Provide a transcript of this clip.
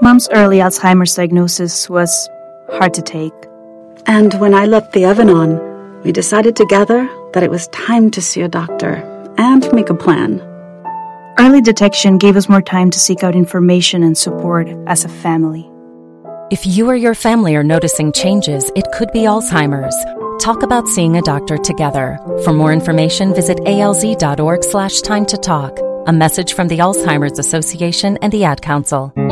Mom's early Alzheimer's diagnosis was hard to take. And when I left the Evanon, we decided together that it was time to see a doctor and make a plan. Early detection gave us more time to seek out information and support as a family. If you or your family are noticing changes, it could be Alzheimer's. Talk about seeing a doctor together. For more information, visit alz.org/time to talk. A message from the Alzheimer's Association and the Ad Council.